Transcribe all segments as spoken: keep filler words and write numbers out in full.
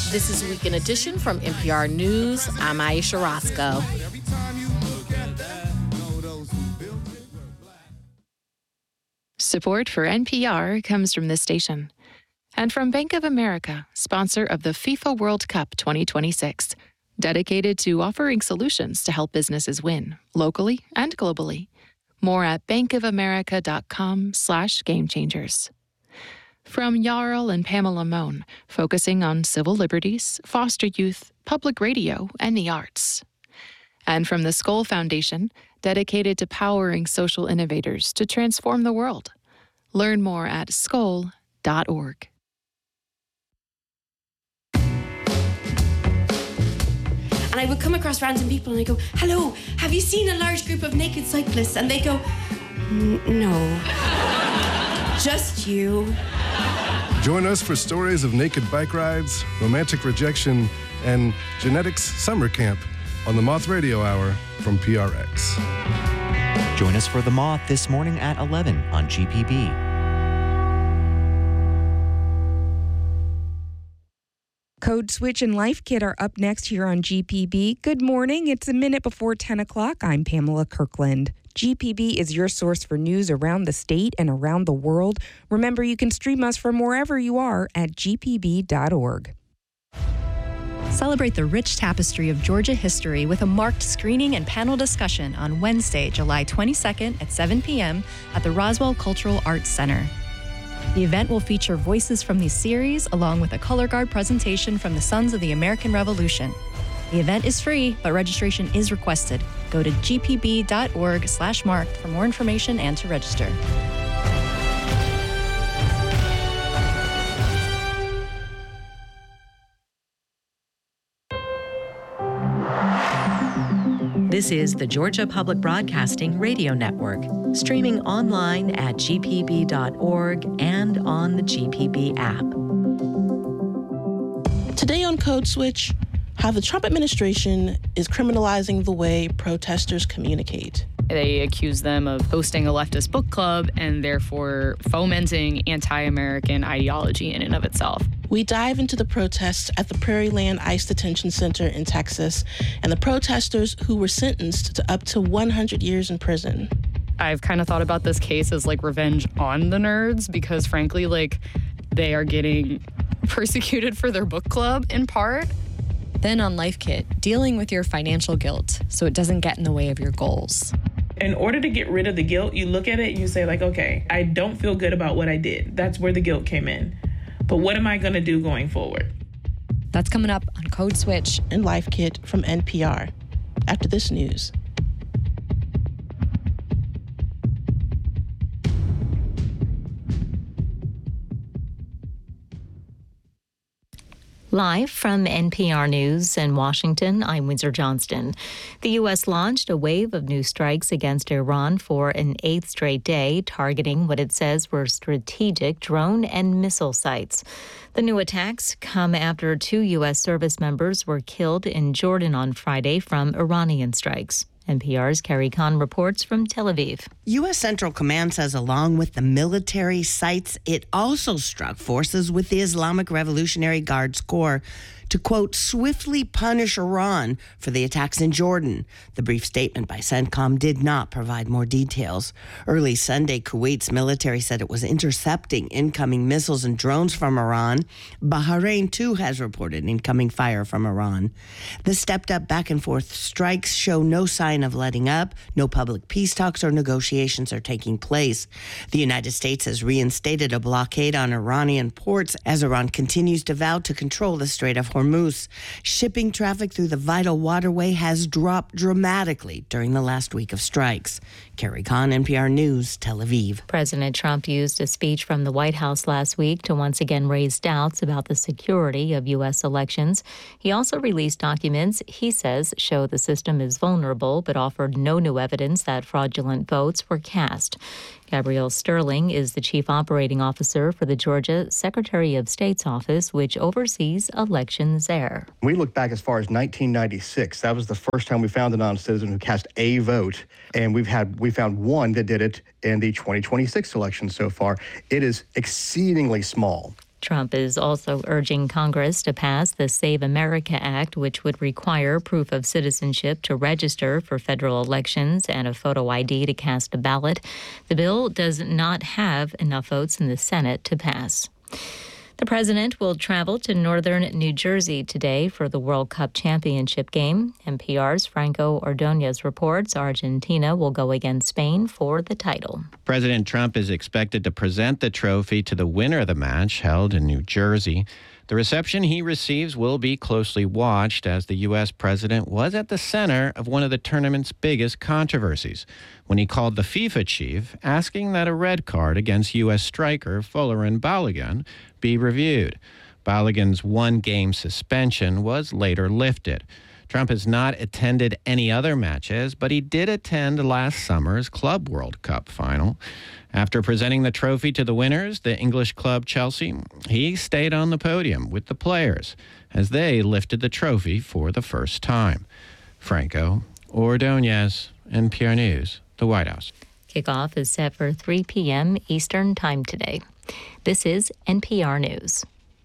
This is Weekend Edition from N P R News. I'm Aisha Roscoe. Support for N P R comes from this station and from Bank of America, sponsor of the FIFA World Cup twenty twenty-six, dedicated to offering solutions to help businesses win locally and globally. More at bankofamerica.com slash game changers. From Jarl and Pamela Mohn, focusing on civil liberties, foster youth, public radio, and the arts. And from the Skoll Foundation, dedicated to powering social innovators to transform the world. Learn more at skoll dot org. And I would come across random people and I go, hello, have you seen a large group of naked cyclists? And they go, no, just you. Join us for stories of naked bike rides, romantic rejection, and genetics summer camp on the Moth Radio Hour from P R X. Join us for The Moth this morning at eleven on G P B. Code Switch and Life Kit are up next here on G P B. Good morning. It's a minute before ten o'clock. I'm Pamela Kirkland. G P B is your source for news around the state and around the world. Remember, you can stream us from wherever you are at g p b dot org. Celebrate the rich tapestry of Georgia history with a marked screening and panel discussion on Wednesday, July twenty-second at seven p.m. at the Roswell Cultural Arts Center. The event will feature voices from the series along with a color guard presentation from the Sons of the American Revolution. The event is free, but registration is requested. Go to g p b dot org slash marked for more information and to register. This is the Georgia Public Broadcasting Radio Network, streaming online at g p b dot org and on the G P B app. Today on Code Switch, how the Trump administration is criminalizing the way protesters communicate. They accuse them of hosting a leftist book club and therefore fomenting anti-American ideology in and of itself. We dive into the protests at the Prairie Land ICE Detention Center in Texas and the protesters who were sentenced to up to one hundred years in prison. I've kind of thought about this case as like revenge on the nerds because frankly, like they are getting persecuted for their book club in part. Then on Life Kit, dealing with your financial guilt so it doesn't get in the way of your goals. In order to get rid of the guilt, you look at it and you say like, okay, I don't feel good about what I did. That's where the guilt came in. But what am I going to do going forward? That's coming up on Code Switch and Life Kit from N P R after this news. Live from N P R News in Washington, I'm Windsor Johnston. The U S launched a wave of new strikes against Iran for an eighth straight day, targeting what it says were strategic drone and missile sites. The new attacks come after two U S service members were killed in Jordan on Friday from Iranian strikes. N P R's Carrie Kahn reports from Tel Aviv. U S Central Command says along with the military sites, it also struck forces with the Islamic Revolutionary Guards Corps to, quote, swiftly punish Iran for the attacks in Jordan. The brief statement by CENTCOM did not provide more details. Early Sunday, Kuwait's military said it was intercepting incoming missiles and drones from Iran. Bahrain, too, has reported incoming fire from Iran. The stepped-up back-and-forth strikes show no sign of letting up. No public peace talks or negotiations are taking place. The United States has reinstated a blockade on Iranian ports as Iran continues to vow to control the Strait of Hormuz. Shipping traffic through the vital waterway has dropped dramatically during the last week of strikes. Carrie Kahn, N P R News, Tel Aviv. President Trump used a speech from the White House last week to once again raise doubts about the security of U S elections. He also released documents he says show the system is vulnerable, but offered no new evidence that fraudulent votes were cast. Gabrielle Sterling is the chief operating officer for the Georgia Secretary of State's office, which oversees elections there. We look back as far as nineteen ninety-six. That was the first time we found a non-citizen who cast a vote, and we've had we found one that did it in the twenty twenty-six election so far. It is exceedingly small. Trump is also urging Congress to pass the Save America Act, which would require proof of citizenship to register for federal elections and a photo I D to cast a ballot. The bill does not have enough votes in the Senate to pass. The president will travel to northern New Jersey today for the World Cup championship game. N P R's Franco Ordonez reports Argentina will go against Spain for the title. President Trump is expected to present the trophy to the winner of the match held in New Jersey. The reception he receives will be closely watched as the U S president was at the center of one of the tournament's biggest controversies when he called the FIFA chief asking that a red card against U S striker Folarin Balogun be reviewed. Balogun's one-game suspension was later lifted. Trump has not attended any other matches, but he did attend last summer's Club World Cup final. After presenting the trophy to the winners, the English club Chelsea, he stayed on the podium with the players as they lifted the trophy for the first time. Franco Ordonez, N P R News, the White House. Kickoff is set for three p.m. Eastern Time today. This is N P R News.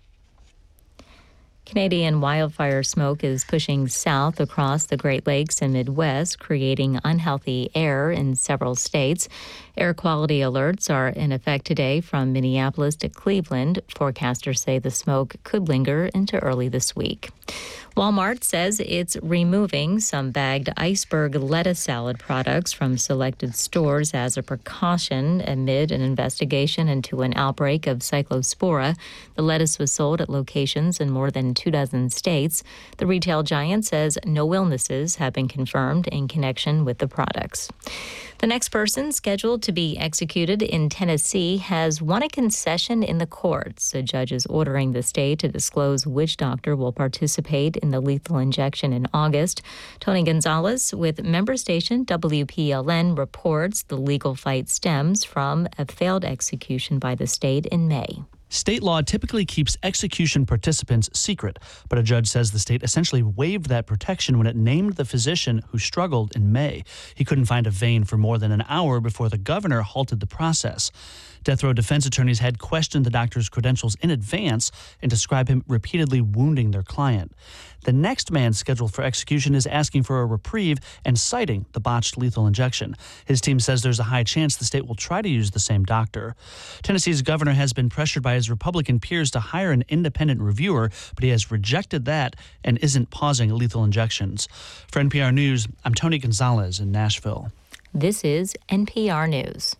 Canadian wildfire smoke is pushing south across the Great Lakes and Midwest, creating unhealthy air in several states. Air quality alerts are in effect today from Minneapolis to Cleveland. Forecasters say the smoke could linger into early this week. Walmart says it's removing some bagged iceberg lettuce salad products from selected stores as a precaution amid an investigation into an outbreak of cyclospora. The lettuce was sold at locations in more than two dozen states. The retail giant says no illnesses have been confirmed in connection with the products. The next person scheduled to be executed in Tennessee has won a concession in the courts. A judge is ordering the state to disclose which doctor will participate in the lethal injection in August. Tony Gonzalez with member station W P L N reports the legal fight stems from a failed execution by the state in May. State law typically keeps execution participants secret, but a judge says the state essentially waived that protection when it named the physician who struggled in May. He couldn't find a vein for more than an hour before the governor halted the process. Death row defense attorneys had questioned the doctor's credentials in advance and described him repeatedly wounding their client. The next man scheduled for execution is asking for a reprieve and citing the botched lethal injection. His team says there's a high chance the state will try to use the same doctor. Tennessee's governor has been pressured by his Republican peers to hire an independent reviewer, but he has rejected that and isn't pausing lethal injections. For N P R News, I'm Tony Gonzalez in Nashville. This is N P R News.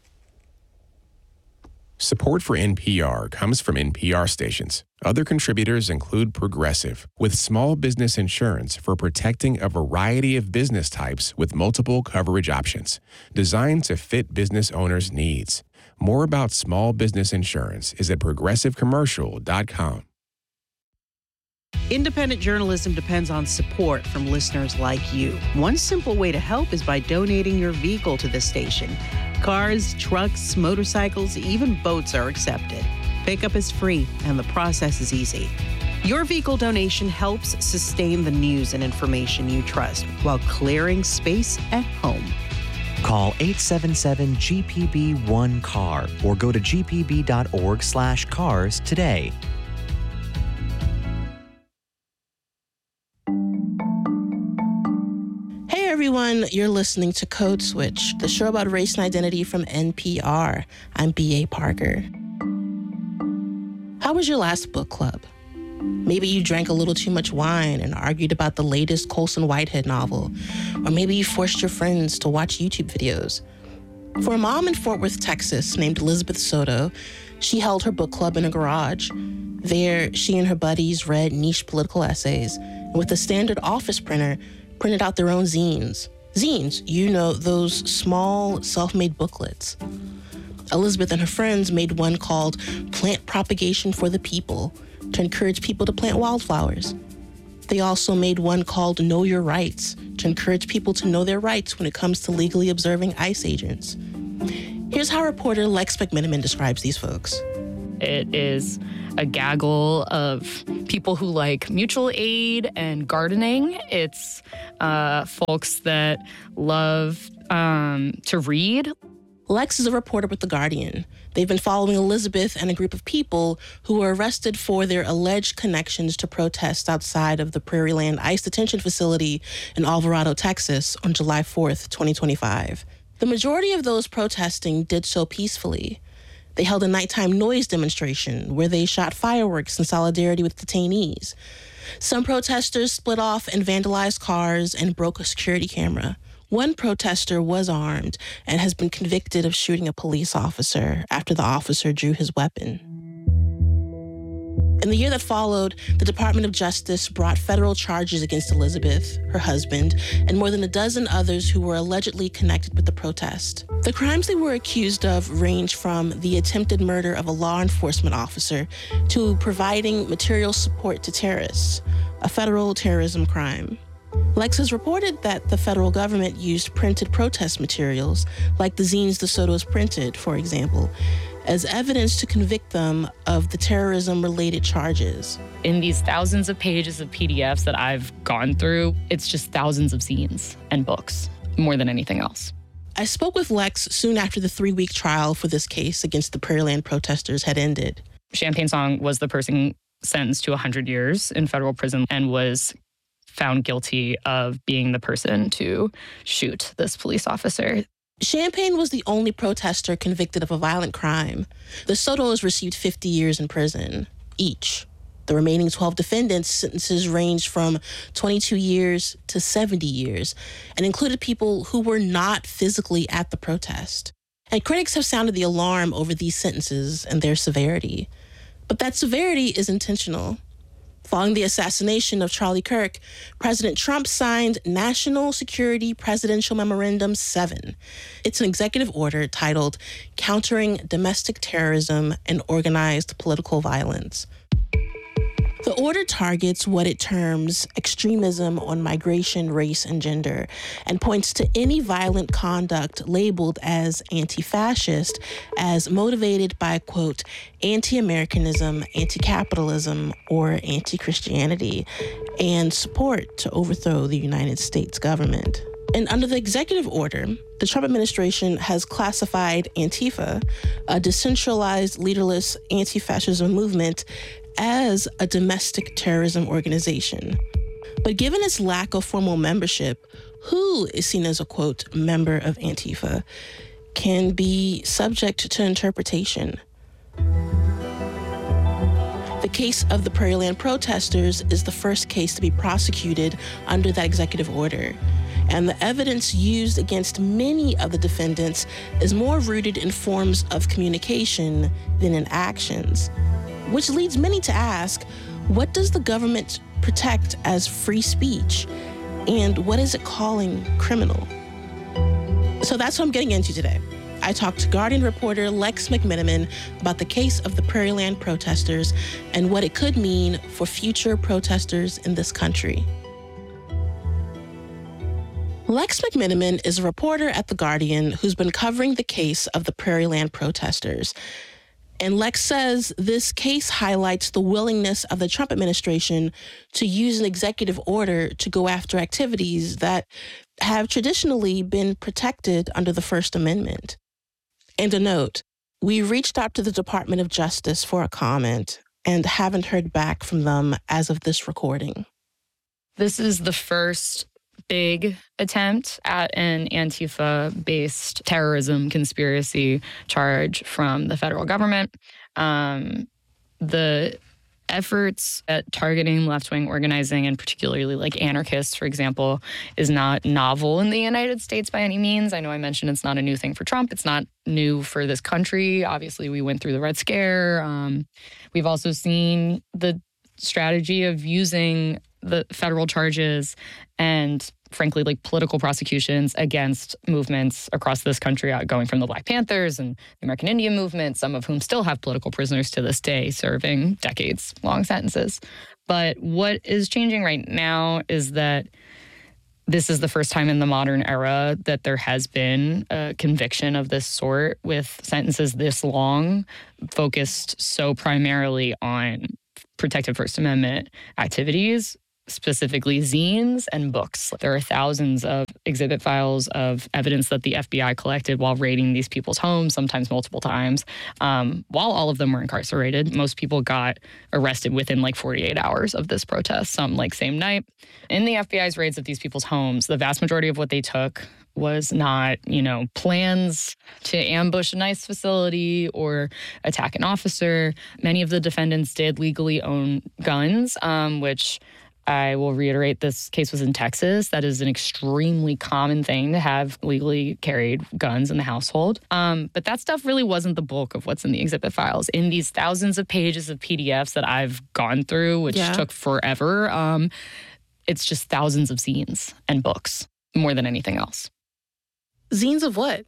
Support for N P R comes from N P R stations. Other contributors include Progressive, with small business insurance for protecting a variety of business types with multiple coverage options, designed to fit business owners' needs. More about small business insurance is at progressive commercial dot com. Independent journalism depends on support from listeners like you. One simple way to help is by donating your vehicle to the station. Cars, trucks, motorcycles, even boats are accepted. Pickup is free, and the process is easy. Your vehicle donation helps sustain the news and information you trust while clearing space at home. Call eight seven seven G P B one C A R or go to g p b dot org slash cars today. Hey everyone, you're listening to Code Switch, the show about race and identity from N P R. I'm B A Parker. How was your last book club? Maybe you drank a little too much wine and argued about the latest Colson Whitehead novel. Or maybe you forced your friends to watch YouTube videos. For a mom in Fort Worth, Texas, named Elizabeth Soto, she held her book club in a garage. There, she and her buddies read niche political essays, and with a standard office printer, printed out their own zines. Zines, you know, those small, self-made booklets. Elizabeth and her friends made one called Plant Propagation for the People, to encourage people to plant wildflowers. They also made one called Know Your Rights, to encourage people to know their rights when it comes to legally observing ICE agents. Here's how reporter Lex McMiniman describes these folks. It is a gaggle of people who like mutual aid and gardening. It's uh, folks that love um, to read. Lex is a reporter with The Guardian. They've been following Elizabeth and a group of people who were arrested for their alleged connections to protests outside of the Prairieland ICE detention facility in Alvarado, Texas on July fourth, twenty twenty-five. The majority of those protesting did so peacefully. They held a nighttime noise demonstration where they shot fireworks in solidarity with detainees. Some protesters split off and vandalized cars and broke a security camera. One protester was armed and has been convicted of shooting a police officer after the officer drew his weapon. In the year that followed, the Department of Justice brought federal charges against Elizabeth, her husband, and more than a dozen others who were allegedly connected with the protest. The crimes they were accused of range from the attempted murder of a law enforcement officer to providing material support to terrorists, a federal terrorism crime. Lex has reported that the federal government used printed protest materials, like the zines the Sotos printed, for example, as evidence to convict them of the terrorism-related charges. In these thousands of pages of P D Fs that I've gone through, it's just thousands of zines and books, more than anything else. I spoke with Lex soon after the three-week trial for this case against the Prairieland protesters had ended. Champagne Song was the person sentenced to one hundred years in federal prison and was found guilty of being the person to shoot this police officer. Champagne was the only protester convicted of a violent crime. The Sotos received fifty years in prison, each. The remaining twelve defendants' sentences ranged from twenty-two years to seventy years and included people who were not physically at the protest. And critics have sounded the alarm over these sentences and their severity. But that severity is intentional. Following the assassination of Charlie Kirk, President Trump signed National Security Presidential Memorandum seven. It's an executive order titled Countering Domestic Terrorism and Organized Political Violence. The order targets what it terms extremism on migration, race, and gender, and points to any violent conduct labeled as anti-fascist as motivated by, quote, anti-Americanism, anti-capitalism, or anti-Christianity, and support to overthrow the United States government. And under the executive order, the Trump administration has classified Antifa, a decentralized, leaderless anti-fascism movement, as a domestic terrorism organization. But given its lack of formal membership, who is seen as a, quote, member of Antifa can be subject to interpretation. The case of the Prairieland protesters is the first case to be prosecuted under that executive order. And the evidence used against many of the defendants is more rooted in forms of communication than in actions. Which leads many to ask, what does the government protect as free speech? And what is it calling criminal? So that's what I'm getting into today. I talked to Guardian reporter Lex McMenamin about the case of the Prairieland protesters and what it could mean for future protesters in this country. Lex McMenamin is a reporter at The Guardian who's been covering the case of the Prairieland protesters. And Lex says this case highlights the willingness of the Trump administration to use an executive order to go after activities that have traditionally been protected under the First Amendment. And a note, we reached out to the Department of Justice for a comment and haven't heard back from them as of this recording. This is the first big attempt at an Antifa-based terrorism conspiracy charge from the federal government. Um, the efforts at targeting left-wing organizing, and particularly like anarchists, for example, is not novel in the United States by any means. I know I mentioned it's not a new thing for Trump. It's not new for this country. Obviously, we went through the Red Scare. Um, we've also seen the strategy of using the federal charges and, frankly, like political prosecutions against movements across this country, going from the Black Panthers and the American Indian movement, some of whom still have political prisoners to this day, serving decades-long sentences. But what is changing right now is that this is the first time in the modern era that there has been a conviction of this sort with sentences this long, focused so primarily on protected First Amendment activities. specifically zines and books. There are thousands of exhibit files of evidence that the F B I collected while raiding these people's homes, sometimes multiple times, um, while all of them were incarcerated. Most people got arrested within like forty-eight hours of this protest, some like same night. In the F B I's raids of these people's homes, the vast majority of what they took was not, you know, plans to ambush a nice facility or attack an officer. Many of the defendants did legally own guns, um, which I will reiterate, this case was in Texas. That is an extremely common thing to have legally carried guns in the household. Um, but that stuff really wasn't the bulk of what's in the exhibit files. In these thousands of pages of P D Fs that I've gone through, which Yeah. took forever, um, it's just thousands of zines and books more than anything else. Zines of what?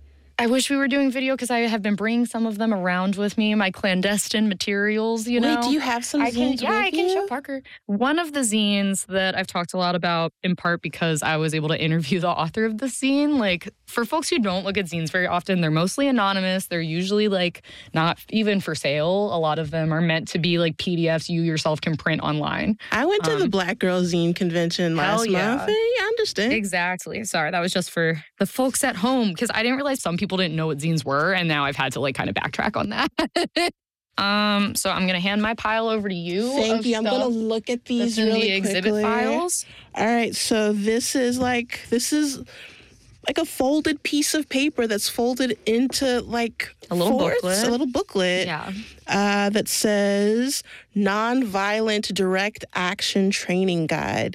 I wish we were doing video because I have been bringing some of them around with me, my clandestine materials, you know. Wait, do you have some I can, zines Yeah, with I can you? show Parker. One of the zines that I've talked a lot about, in part because I was able to interview the author of the zine. Like, for folks who don't look at zines very often, they're mostly anonymous. They're usually, like, not even for sale. A lot of them are meant to be, like, P D Fs you yourself can print online. I went to Um, the Black Girl Zine convention hell last yeah. month. I understand. Exactly. Sorry, that was just for the folks at home because I didn't realize some people didn't know what zines were, and now I've had to like kind of backtrack on that. um, so I'm gonna hand my pile over to you. Thank of you. I'm stuff gonna look at these that's in really the exhibit quickly. files. All right, so this is like this is like a folded piece of paper that's folded into like A little fourths, booklet. a little booklet. Yeah. Uh, that says Nonviolent Direct Action Training Guide.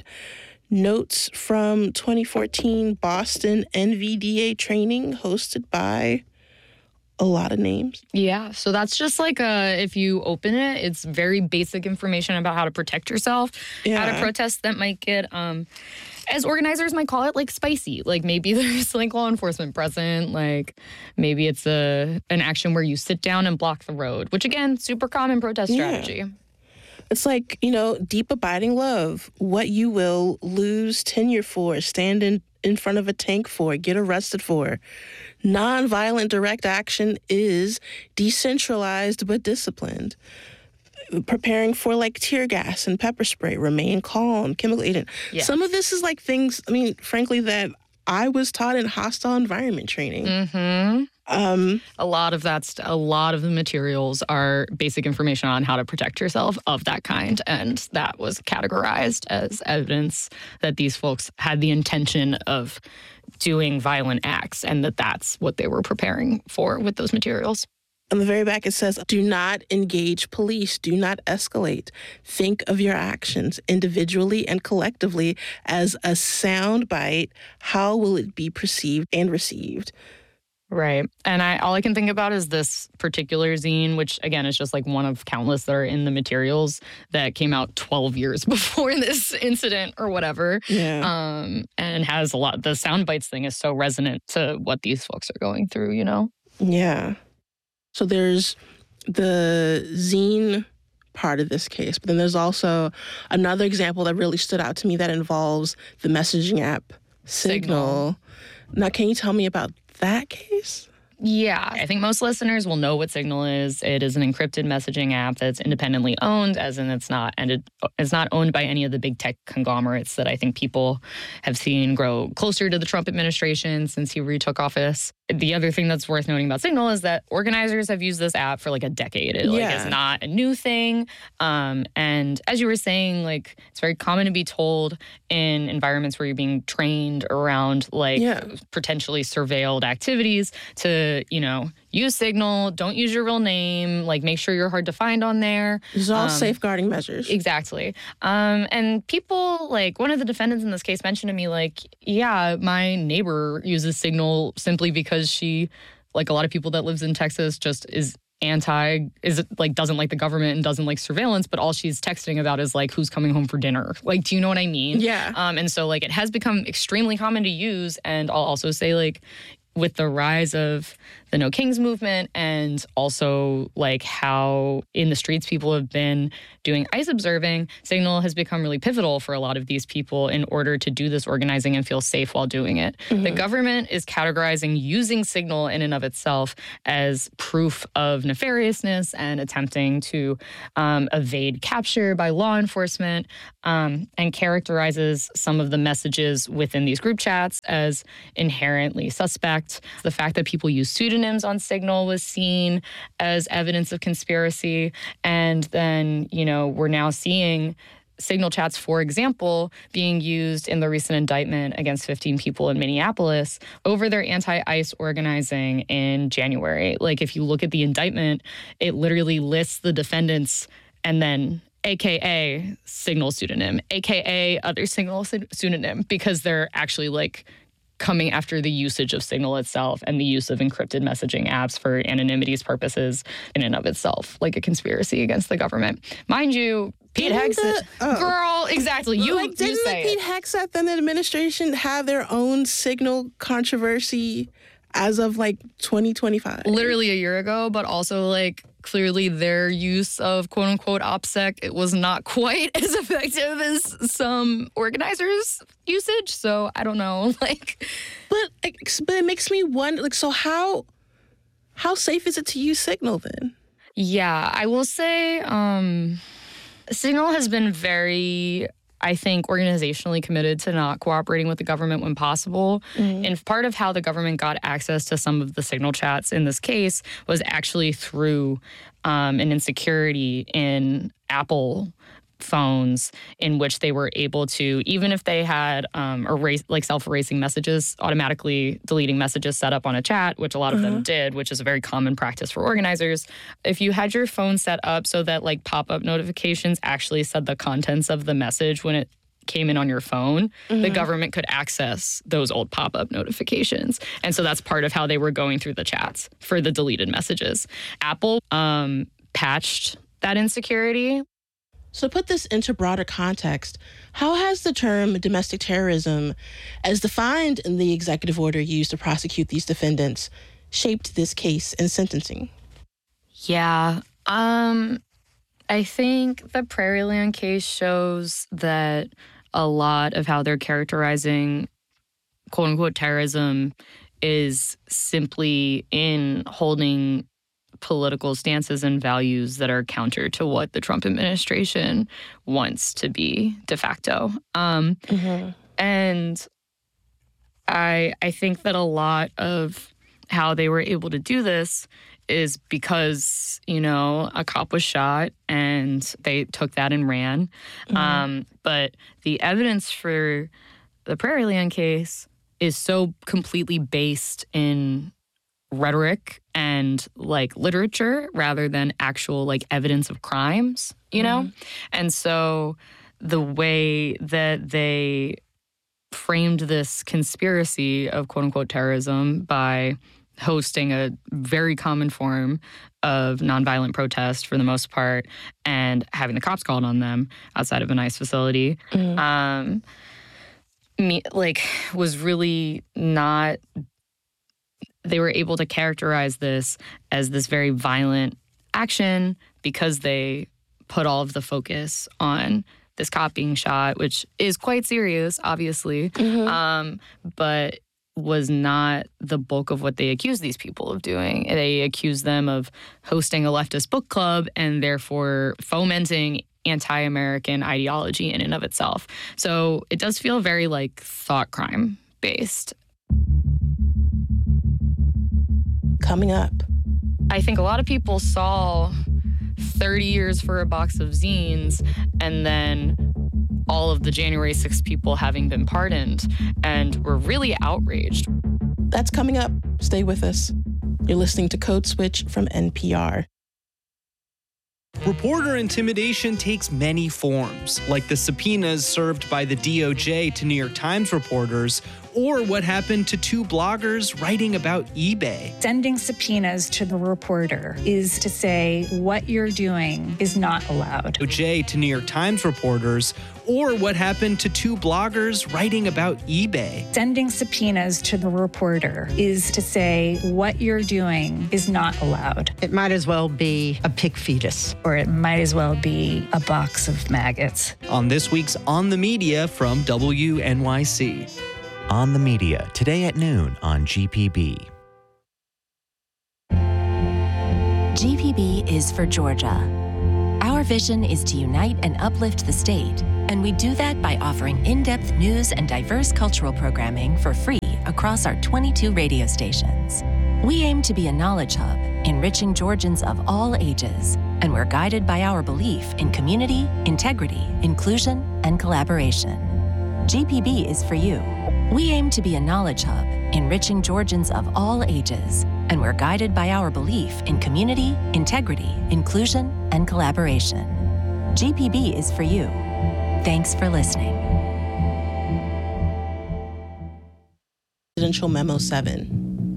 Notes from twenty fourteen Boston N V D A training hosted by a lot of names. Yeah, so that's just like a, if you open it, it's very basic information about how to protect yourself at Yeah. a protest that might get, um, as organizers might call it, like spicy. Like maybe there's like law enforcement present, like maybe it's a an action where you sit down and block the road, which again, super common protest Yeah. strategy. It's like, you know, deep abiding love, what you will lose tenure for, stand in, in front of a tank for, get arrested for. Nonviolent direct action is decentralized but disciplined. Preparing for like tear gas and pepper spray, remain calm, chemical agent. Yeah. Some of this is like things, I mean, frankly, that I was taught in hostile environment training. Mm-hmm. Um, a lot of that's a lot of the materials are basic information on how to protect yourself of that kind, and that was categorized as evidence that these folks had the intention of doing violent acts, and that that's what they were preparing for with those materials. On the very back, it says, do not engage police. Do not escalate. Think of your actions individually and collectively as a sound bite. How will it be perceived and received? Right. And I all I can think about is this particular zine, which again is just like one of countless that are in the materials that came out twelve years before this incident or whatever. Yeah. Um, and has a lot, the sound bites thing is so resonant to what these folks are going through, you know? Yeah. So there's the zine part of this case, but then there's also another example that really stood out to me that involves the messaging app Signal. Signal. Now, can you tell me about that case? Yeah, I think most listeners will know what Signal is. It is an encrypted messaging app that's independently owned, as in it's not and it, it's not owned by any of the big tech conglomerates that I think people have seen grow closer to the Trump administration since he retook office. The other thing that's worth noting about Signal is that organizers have used this app for like a decade. It like Yeah. is not a new thing. Um, and as you were saying, like it's very common to be told in environments where you're being trained around like Yeah. potentially surveilled activities to, you know, use Signal, don't use your real name, like make sure you're hard to find on there. These are all Um, safeguarding measures. Exactly. Um, and people, like one of the defendants in this case mentioned to me, like, yeah, my neighbor uses Signal simply because she, like a lot of people that lives in Texas, just is anti, is like doesn't like the government and doesn't like surveillance, but all she's texting about is like who's coming home for dinner. Like, do you know what I mean? Yeah. Um, and so like it has become extremely common to use. And I'll also say like, with the rise of the No Kings movement and also like how in the streets people have been doing ICE observing, Signal has become really pivotal for a lot of these people in order to do this organizing and feel safe while doing it. Mm-hmm. The government is categorizing using Signal in and of itself as proof of nefariousness and attempting to um, evade capture by law enforcement, um, and characterizes some of the messages within these group chats as inherently suspect. The fact that people use pseudonyms on Signal was seen as evidence of conspiracy. And then, you know, we're now seeing Signal chats, for example, being used in the recent indictment against fifteen people in Minneapolis over their anti-ICE organizing in January. Like, if you look at the indictment, it literally lists the defendants and then A K A Signal pseudonym, A K A other Signal pseudonym, because they're actually like coming after the usage of Signal itself and the use of encrypted messaging apps for anonymity's purposes in and of itself, like a conspiracy against the government. Mind you, Pete Hegseth, oh. girl, exactly. You, like, you didn't say the it. Pete Hegseth and the administration have their own Signal controversy as of like twenty twenty-five? Literally a year ago, but also like clearly their use of quote unquote OPSEC, it was not quite as effective as some organizers' usage. So I don't know, like, but but it makes me wonder, like, so how how safe is it to use Signal then? Yeah, I will say, um, Signal has been very, I think, organizationally committed to not cooperating with the government when possible. Mm-hmm. And part of how the government got access to some of the Signal chats in this case was actually through um, an insecurity in Apple phones, in which they were able to, even if they had um, erase, like self-erasing messages, automatically deleting messages set up on a chat, which a lot of uh-huh. them did, which is a very common practice for organizers. If you had your phone set up so that like pop-up notifications actually said the contents of the message when it came in on your phone, mm-hmm. the government could access those old pop-up notifications. And so that's part of how they were going through the chats for the deleted messages. Apple um, patched that insecurity. So to put this into broader context, how has the term domestic terrorism, as defined in the executive order used to prosecute these defendants, shaped this case and sentencing? Yeah, um, I think the Prairieland case shows that a lot of how they're characterizing quote-unquote terrorism is simply in holding political stances and values that are counter to what the Trump administration wants to be de facto. Um, mm-hmm. And I I think that a lot of how they were able to do this is because, you know, a cop was shot and they took that and ran. Mm-hmm. Um, but the evidence for the Prairieland case is so completely based in rhetoric and like literature rather than actual like evidence of crimes, you know? Mm-hmm. And so the way that they framed this conspiracy of quote unquote terrorism by hosting a very common form of nonviolent protest for the most part and having the cops called on them outside of a ICE facility, mm-hmm. um, me, like was really not. They were able to characterize this as this very violent action because they put all of the focus on this cop being shot, which is quite serious, obviously, mm-hmm. um, but was not the bulk of what they accused these people of doing. They accused them of hosting a leftist book club and therefore fomenting anti-American ideology in and of itself. So it does feel very like thought crime based. Coming up, I think a lot of people saw thirty years for a box of zines and then all of the January sixth people having been pardoned and were really outraged. That's coming up. Stay with us. You're listening to Code Switch from N P R. Reporter intimidation takes many forms, like the subpoenas served by the D O J to New York Times reporters, Or what happened to two bloggers writing about eBay? Sending subpoenas to the reporter is to say what you're doing is not allowed. O J to New York Times reporters. Or what happened to two bloggers writing about eBay? Sending subpoenas to the reporter is to say what you're doing is not allowed. It might as well be a pig fetus. Or it might as well be a box of maggots. On this week's On the Media from W N Y C. On the Media, today at noon on G P B. G P B is for Georgia. Our vision is to unite and uplift the state, and we do that by offering in-depth news and diverse cultural programming for free across our twenty-two radio stations. We aim to be a knowledge hub, enriching Georgians of all ages, and we're guided by our belief in community, integrity, inclusion, and collaboration. G P B is for you. We aim to be a knowledge hub, enriching Georgians of all ages, and we're guided by our belief in community, integrity, inclusion, and collaboration. G P B is for you. Thanks for listening. Presidential Memo seven.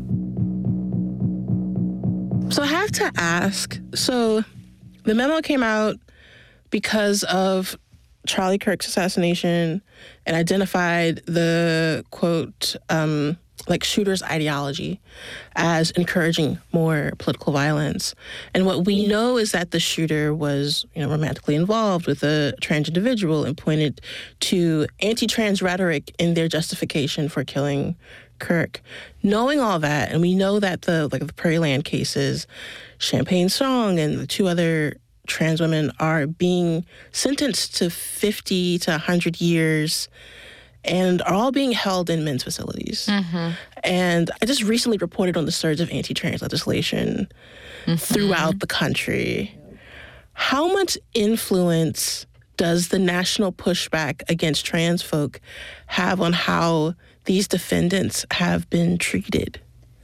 So I have to ask, so the memo came out because of Charlie Kirk's assassination and identified the, quote, um, like shooter's ideology as encouraging more political violence. And what we know is that the shooter was, you know, romantically involved with a trans individual and pointed to anti-trans rhetoric in their justification for killing Kirk. Knowing all that, and we know that the like the Prairie Land cases, Champagne Strong and the two other trans women are being sentenced to fifty to one hundred years and are all being held in men's facilities. Mm-hmm. And I just recently reported on the surge of anti-trans legislation mm-hmm. throughout the country. How much influence does the national pushback against trans folk have on how these defendants have been treated?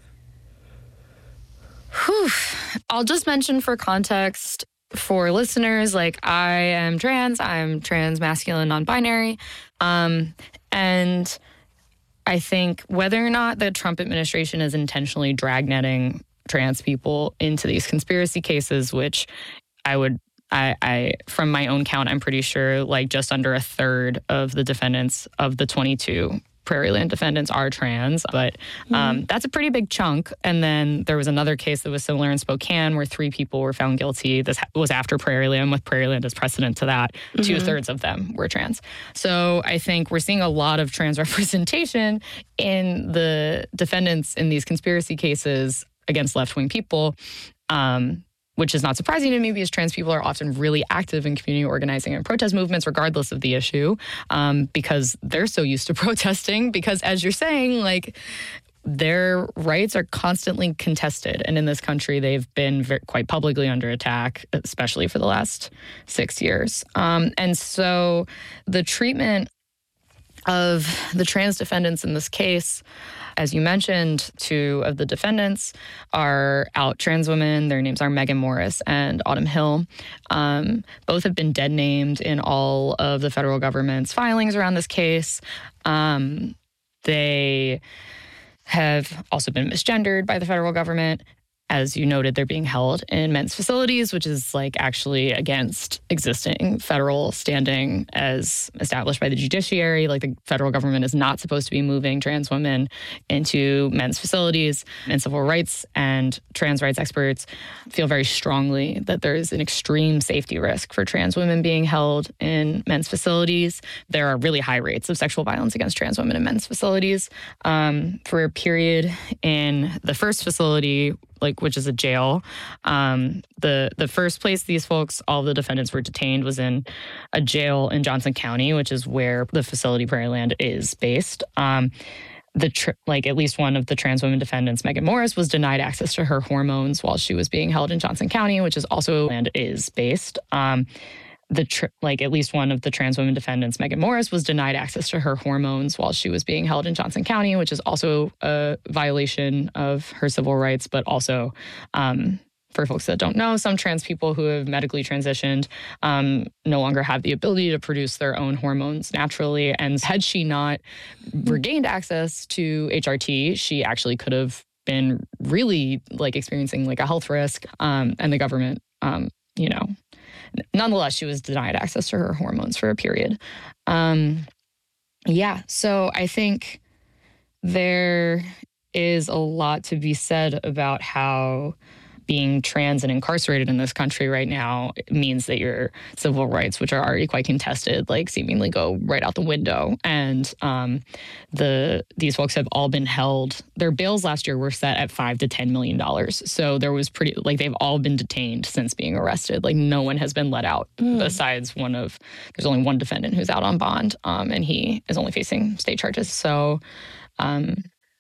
Whew. I'll just mention for context for listeners, like I am trans, I'm trans, masculine, non-binary. Um, and I think whether or not the Trump administration is intentionally dragnetting trans people into these conspiracy cases, which I would, I, I, from my own count, I'm pretty sure like just under a third of the defendants of the twenty-two Prairie Land defendants are trans, but um, mm-hmm. that's a pretty big chunk. And then there was another case that was similar in Spokane where three people were found guilty. This was after Prairie Land, with Prairie Land as precedent to that. Mm-hmm. Two-thirds of them were trans. So I think we're seeing a lot of trans representation in the defendants in these conspiracy cases against left-wing people. Um, which is not surprising to me because trans people are often really active in community organizing and protest movements, regardless of the issue, um, because they're so used to protesting. Because as you're saying, like, their rights are constantly contested. And in this country, they've been very, quite publicly under attack, especially for the last six years. Um, and so the treatment of the trans defendants in this case, as you mentioned, two of the defendants are out trans women. Their names are Megan Morris and Autumn Hill. Um, both have been dead named in all of the federal government's filings around this case. Um, they have also been misgendered by the federal government. As you noted, they're being held in men's facilities, which is like actually against existing federal standing as established by the judiciary. Like the federal government is not supposed to be moving trans women into men's facilities. And civil rights and trans rights experts feel very strongly that there is an extreme safety risk for trans women being held in men's facilities. There are really high rates of sexual violence against trans women in men's facilities. Um, for a period in the first facility, like which is a jail. Um, the the first place these folks, all the defendants were detained, was in a jail in Johnson County, which is where the facility Prairie Land is based. Um, the tr- like at least one of the trans women defendants, Megan Morris, was denied access to her hormones while she was being held in Johnson County, which is also and is based. Um, The tr- like at least one of the trans women defendants, Megan Morris, was denied access to her hormones while she was being held in Johnson County, which is also a violation of her civil rights, but also um, for folks that don't know, some trans people who have medically transitioned um, no longer have the ability to produce their own hormones naturally. And had she not regained access to H R T, she actually could have been really like experiencing like a health risk. Um, and the government, um, you know, nonetheless, she was denied access to her hormones for a period. Um, yeah, so I think there is a lot to be said about how being trans and incarcerated in this country right now means that your civil rights, which are already quite contested, like seemingly go right out the window. And um, the these folks have all been held. Their bails last year were set at five to ten million dollars. So there was pretty like they've all been detained since being arrested. Like no one has been let out mm. besides one of. There's only one defendant who's out on bond, um, and he is only facing state charges. So, um,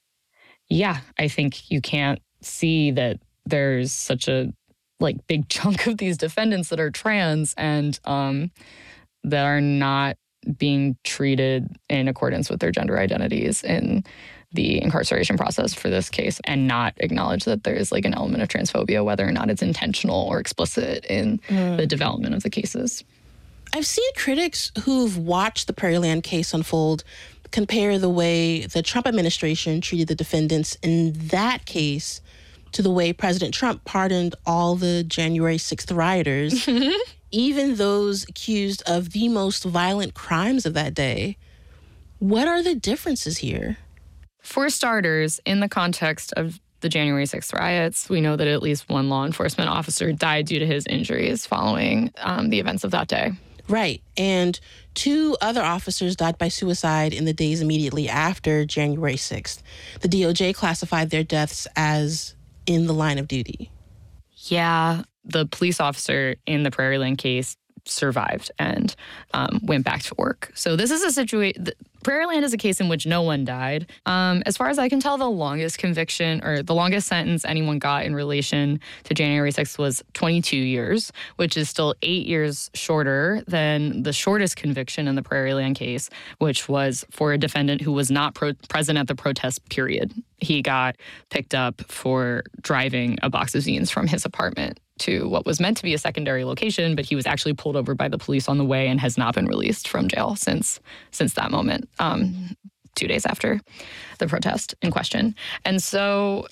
yeah, I think you can't see that there's such a like big chunk of these defendants that are trans and um, that are not being treated in accordance with their gender identities in the incarceration process for this case, and not acknowledge that there's like an element of transphobia, whether or not it's intentional or explicit in mm. the development of the cases. I've seen critics who've watched the Prairiland case unfold compare the way the Trump administration treated the defendants in that case to the way President Trump pardoned all the January sixth rioters, even those accused of the most violent crimes of that day. What are the differences here? For starters, in the context of the January sixth riots, we know that at least one law enforcement officer died due to his injuries following um, the events of that day. Right. And two other officers died by suicide in the days immediately after January sixth. The D O J classified their deaths as in the line of duty. Yeah, the police officer in the Prairiland case survived and um, went back to work. So this is a situation. Prairiland is a case in which no one died. Um, as far as I can tell, the longest conviction or the longest sentence anyone got in relation to January sixth was twenty-two years, which is still eight years shorter than the shortest conviction in the Prairiland case, which was for a defendant who was not pro- present at the protest period. He got picked up for driving a box of zines from his apartment to what was meant to be a secondary location, but he was actually pulled over by the police on the way and has not been released from jail since since that moment, um, two days after the protest in question. And so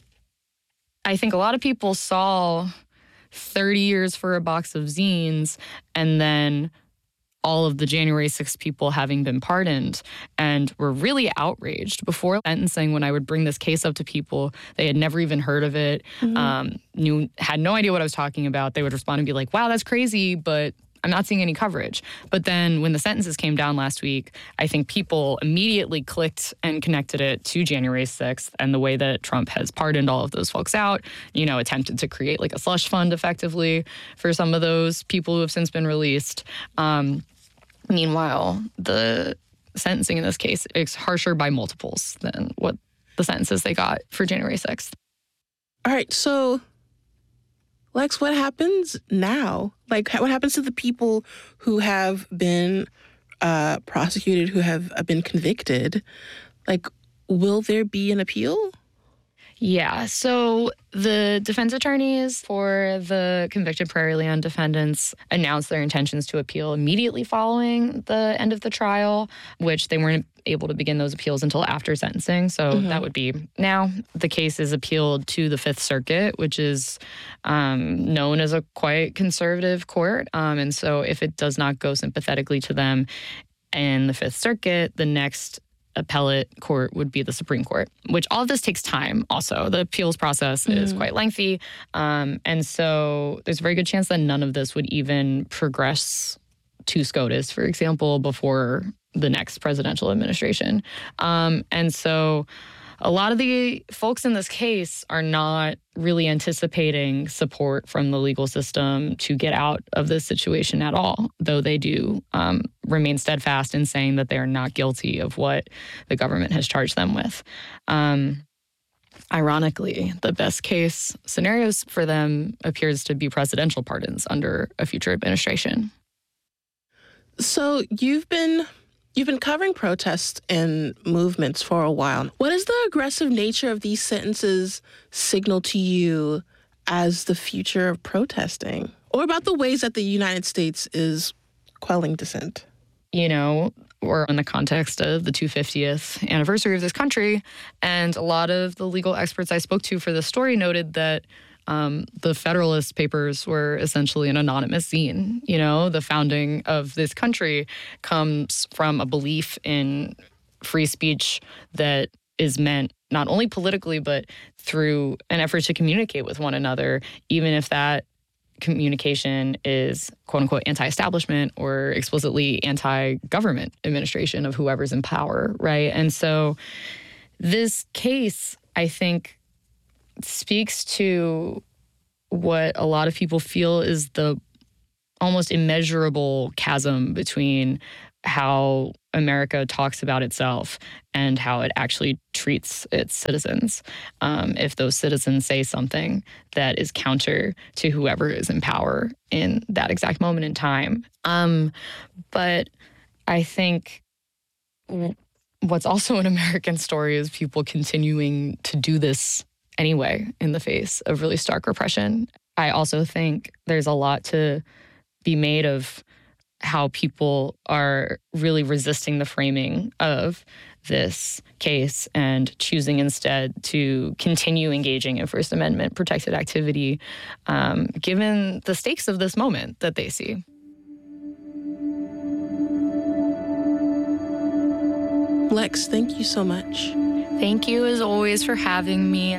I think a lot of people saw thirty years for a box of zines and then all of the January sixth people having been pardoned and were really outraged. Before sentencing, when I would bring this case up to people, they had never even heard of it, mm-hmm. um, knew had no idea what I was talking about. They would respond and be like, wow, that's crazy, but I'm not seeing any coverage. But then when the sentences came down last week, I think people immediately clicked and connected it to January sixth and the way that Trump has pardoned all of those folks out, you know, attempted to create like a slush fund effectively for some of those people who have since been released. Um, Meanwhile, the sentencing in this case is harsher by multiples than what the sentences they got for January sixth. All right, so Lex, what happens now? Like, what happens to the people who have been uh, prosecuted, who have been convicted? Like, will there be an appeal? Yeah, so the defense attorneys for the convicted Prairiland defendants announced their intentions to appeal immediately following the end of the trial, which they weren't able to begin those appeals until after sentencing. So mm-hmm. that would be now. The case is appealed to the Fifth Circuit, which is um, known as a quite conservative court. Um, and so if it does not go sympathetically to them in the Fifth Circuit, the next appellate court would be the Supreme Court, which all of this takes time also. The appeals process mm. is quite lengthy. Um, and so there's a very good chance that none of this would even progress to SCOTUS, for example, before the next presidential administration. Um, and so a lot of the folks in this case are not really anticipating support from the legal system to get out of this situation at all, though they do um, remain steadfast in saying that they are not guilty of what the government has charged them with. Um, ironically, the best case scenarios for them appears to be presidential pardons under a future administration. So you've been... You've been covering protests and movements for a while. What does the aggressive nature of these sentences signal to you as the future of protesting, or about the ways that the United States is quelling dissent? You know, we're in the context of the two hundred fiftieth anniversary of this country, and a lot of the legal experts I spoke to for this story noted that um, the Federalist Papers were essentially an anonymous zine. You know, the founding of this country comes from a belief in free speech that is meant not only politically, but through an effort to communicate with one another, even if that communication is quote unquote anti-establishment or explicitly anti-government administration of whoever's in power, right? And so this case, I think, speaks to what a lot of people feel is the almost immeasurable chasm between how America talks about itself and how it actually treats its citizens. Um, if those citizens say something that is counter to whoever is in power in that exact moment in time. Um, but I think w- what's also an American story is people continuing to do this anyway in the face of really stark repression. I also think there's a lot to be made of how people are really resisting the framing of this case and choosing instead to continue engaging in First Amendment protected activity, um, given the stakes of this moment that they see. Lex, thank you so much. Thank you, as always, for having me.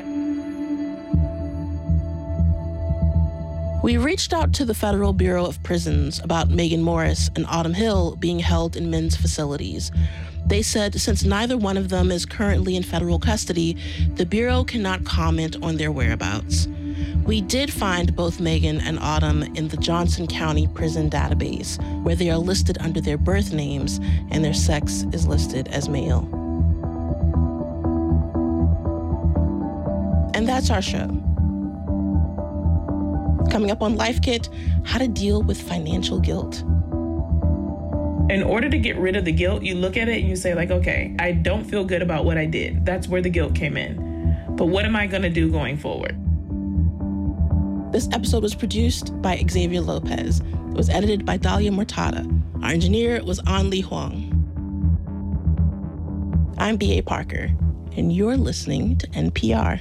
We reached out to the Federal Bureau of Prisons about Megan Morris and Autumn Hill being held in men's facilities. They said since neither one of them is currently in federal custody, the Bureau cannot comment on their whereabouts. We did find both Megan and Autumn in the Johnson County Prison Database, where they are listed under their birth names and their sex is listed as male. And that's our show. Coming up on Life Kit, how to deal with financial guilt. In order to get rid of the guilt, you look at it and you say, like, okay, I don't feel good about what I did. That's where the guilt came in. But what am I going to do going forward? This episode was produced by Xavier Lopez. It was edited by Dahlia Mortada. Our engineer was An Lee Huang. I'm B A. Parker, and you're listening to N P R.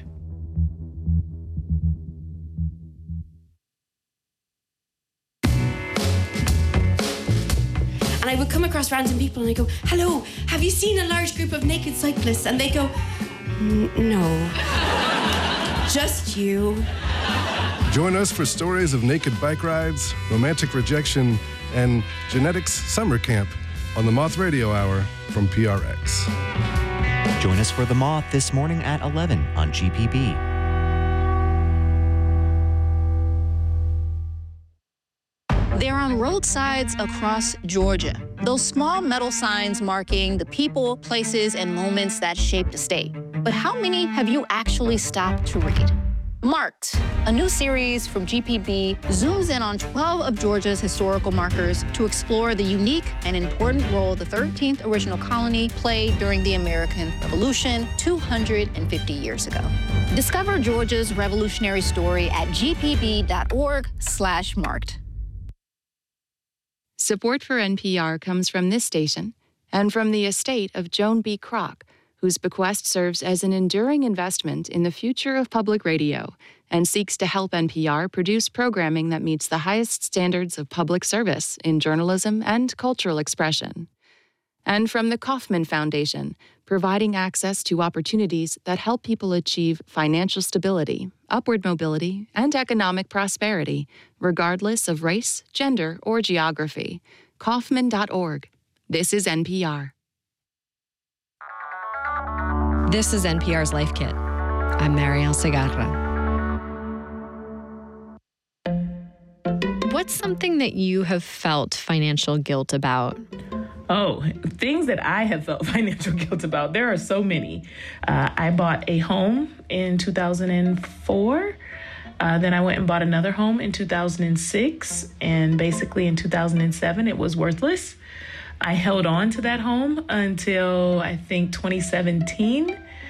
And I would come across random people and I go, hello, have you seen a large group of naked cyclists? And they go, no, just you. Join us for stories of naked bike rides, romantic rejection, and genetics summer camp on the Moth Radio Hour from P R X. Join us for The Moth this morning at eleven on G P B. They're on roadsides across Georgia. Those small metal signs marking the people, places, and moments that shaped the state. But how many have you actually stopped to read? Marked, a new series from G P B, zooms in on twelve of Georgia's historical markers to explore the unique and important role the thirteenth original colony played during the American Revolution two hundred fifty years ago. Discover Georgia's revolutionary story at gpb.org slash marked. Support for N P R comes from this station and from the estate of Joan B. Kroc, whose bequest serves as an enduring investment in the future of public radio and seeks to help N P R produce programming that meets the highest standards of public service in journalism and cultural expression. And from the Kauffman Foundation, providing access to opportunities that help people achieve financial stability, upward mobility, and economic prosperity, regardless of race, gender, or geography. Kauffman dot org. This is N P R. This is N P R's Life Kit. I'm Marielle Segarra. What's something that you have felt financial guilt about? Oh, things that I have felt financial guilt about. There are so many. Uh, I bought a home in two thousand four. Uh, then I went and bought another home in two thousand six. And basically in two thousand seven, it was worthless. I held on to that home until I think twenty seventeen.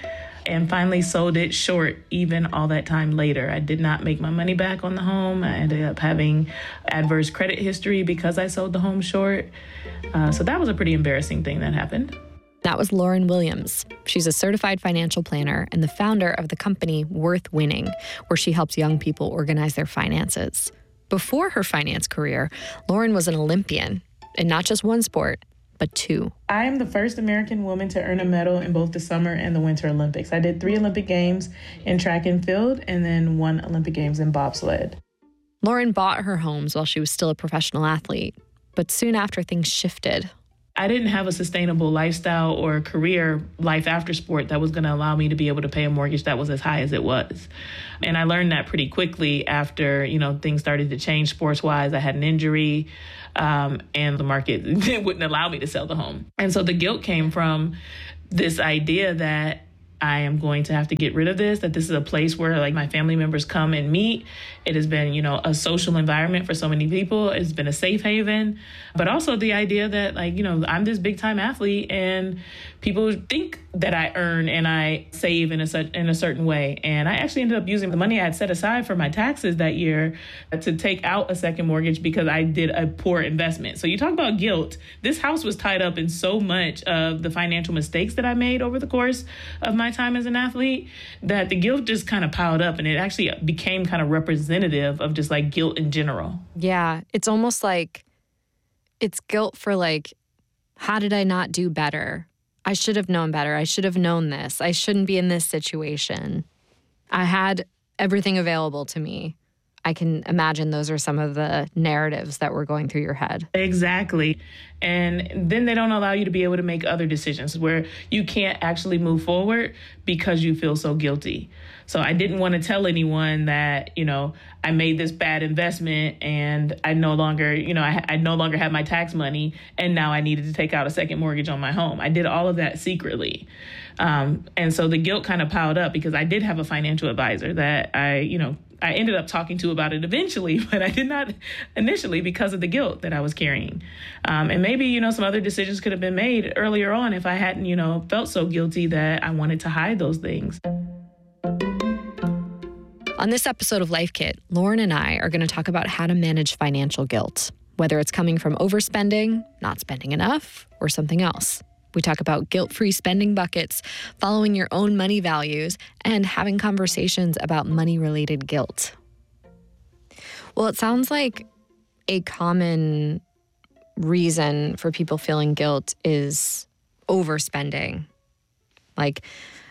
and finally sold it short even all that time later. I did not make my money back on the home. I ended up having adverse credit history because I sold the home short. Uh, so that was a pretty embarrassing thing that happened. That was Lauren Williams. She's a certified financial planner and the founder of the company Worth Winning, where she helps young people organize their finances. Before her finance career, Lauren was an Olympian in not just one sport, but two. I am the first American woman to earn a medal in both the Summer and the Winter Olympics. I did three Olympic Games in track and field and then one Olympic Games in bobsled. Lauren bought her homes while she was still a professional athlete, but soon after things shifted. I didn't have a sustainable lifestyle or career life after sport that was going to allow me to be able to pay a mortgage that was as high as it was. And I learned that pretty quickly after, you know, things started to change sports-wise. I had an injury um, and the market wouldn't allow me to sell the home. And so the guilt came from this idea that I am going to have to get rid of this, that this is a place where like my family members come and meet. It has been, you know, a social environment for so many people. It's been a safe haven, but also the idea that like, you know, I'm this big time athlete and people think that I earn and I save in a such in a certain way. And I actually ended up using the money I had set aside for my taxes that year to take out a second mortgage because I did a poor investment. So you talk about guilt. This house was tied up in so much of the financial mistakes that I made over the course of my time as an athlete that the guilt just kind of piled up, and it actually became kind of representative of just like guilt in general. Yeah, it's almost like it's guilt for like, how did I not do better? I should have known better. I should have known this. I shouldn't be in this situation. I had everything available to me. I can imagine those are some of the narratives that were going through your head. Exactly. And then they don't allow you to be able to make other decisions where you can't actually move forward because you feel so guilty. So I didn't want to tell anyone that, you know, I made this bad investment and I no longer, you know, I, I no longer have my tax money and now I needed to take out a second mortgage on my home. I did all of that secretly. Um, and so the guilt kind of piled up because I did have a financial advisor that I, you know, I ended up talking to about it eventually, but I did not initially because of the guilt that I was carrying. Um, and maybe, you know, some other decisions could have been made earlier on if I hadn't, you know, felt so guilty that I wanted to hide those things. On this episode of Life Kit, Lauren and I are going to talk about how to manage financial guilt, whether it's coming from overspending, not spending enough, or something else. We talk about guilt-free spending buckets, following your own money values, and having conversations about money-related guilt. Well, it sounds like a common reason for people feeling guilt is overspending. Like,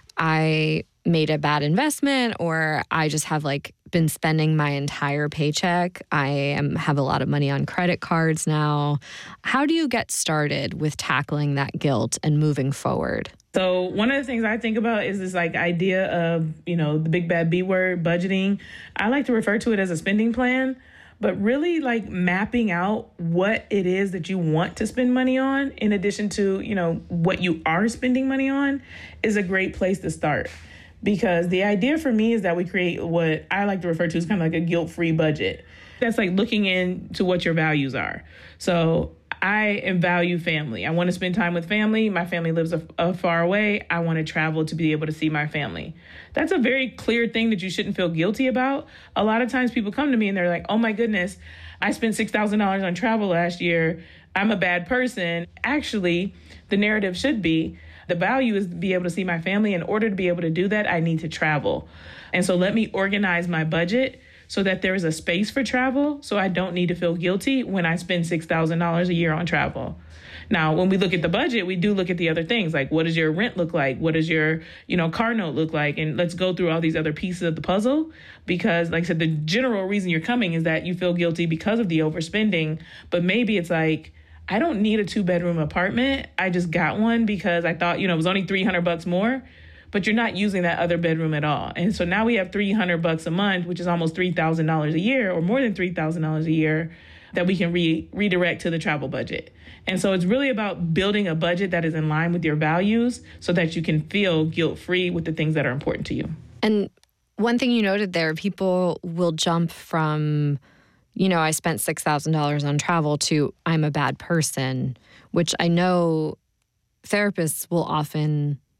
I made a bad investment, or I just have like been spending my entire paycheck. I am have a lot of money on credit cards now. How do you get started with tackling that guilt and moving forward? So one of the things I think about is this like idea of, you know, the big bad B word, budgeting. I like to refer to it as a spending plan, but really like mapping out what it is that you want to spend money on in addition to, you know, what you are spending money on is a great place to start. Because the idea for me is that we create what I like to refer to as kind of like a guilt-free budget. That's like looking into what your values are. So I value family. I want to spend time with family. My family lives a, a far away. I want to travel to be able to see my family. That's a very clear thing that you shouldn't feel guilty about. A lot of times people come to me and they're like, oh my goodness, I spent six thousand dollars on travel last year. I'm a bad person. Actually, the narrative should be, the value is to be able to see my family. In order to be able to do that, I need to travel. And so let me organize my budget so that there is a space for travel so I don't need to feel guilty when I spend six thousand dollars a year on travel. Now, when we look at the budget, we do look at the other things, like what does your rent look like? What does your, you know, car note look like? And let's go through all these other pieces of the puzzle because, like I said, the general reason you're coming is that you feel guilty because of the overspending. But maybe it's like, I don't need a two bedroom apartment. I just got one because I thought, you know, it was only three hundred bucks more, but you're not using that other bedroom at all. And so now we have three hundred bucks a month, which is almost three thousand dollars a year or more than three thousand dollars a year that we can re- redirect to the travel budget. And so it's really about building a budget that is in line with your values so that you can feel guilt-free with the things that are important to you. And one thing you noted there, people will jump from, you know, I spent six thousand dollars on travel to I'm a bad person, which I know therapists will often